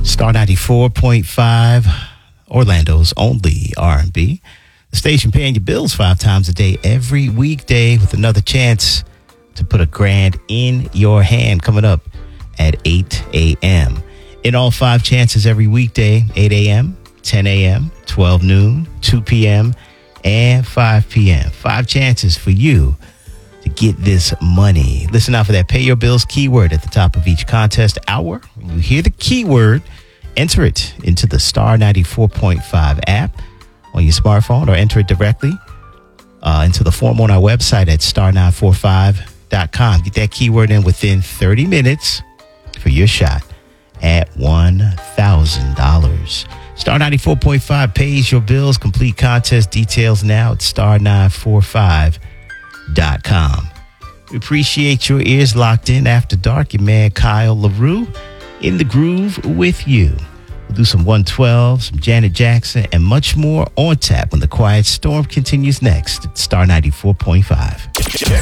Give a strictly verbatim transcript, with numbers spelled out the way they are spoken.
Star ninety-four point five, Orlando's only R and B. The station paying your bills five times a day, every weekday, with another chance to put a grand in your hand coming up at eight a.m. In all five chances every weekday, eight a.m., ten a.m., twelve noon, two p.m., and five p.m. Five chances for you to get this money. Listen out for that pay your bills keyword at the top of each contest hour. When you hear the keyword, enter it into the Star ninety-four point five app on your smartphone, or enter it directly uh, into the form on our website at star nine four five dot com. Get that keyword in within thirty minutes for your shot at one thousand dollars. Star ninety-four point five pays your bills. Complete contest details now at star nine four five dot com. We appreciate your ears locked in after dark. Your man Kyle LaRue in the groove with you. We'll do some one twelve, some Janet Jackson, and much more on tap when the Quiet Storm continues next at Star ninety-four point five.